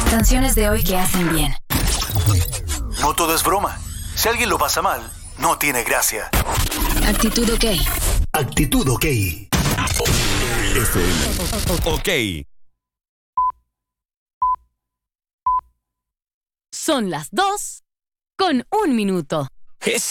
Canciones de hoy que hacen bien. No todo es broma. Si alguien lo pasa mal, no tiene gracia. Actitud OK. Actitud OK. OK. Son las 2:01.